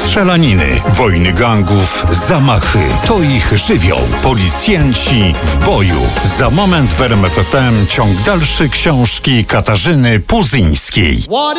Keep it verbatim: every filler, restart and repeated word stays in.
Strzelaniny, wojny gangów, zamachy. To ich żywioł. Policjanci w boju. Za moment w R M F F M ciąg dalszy książki Katarzyny Puzyńskiej.